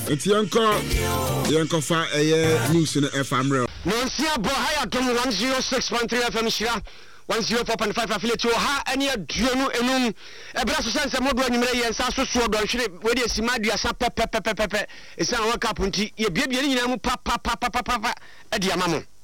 Enti yanko fa news no efamre. Nonsia bo haya dom 106.3 FM Shira 104.5 affiliate ha ani aduonu enum ebra so sense modo anyimre yensa so so do hwere we de simadua sa pepepepepe esa won kapunti ye biebie ni nyina mu pa e dia mamo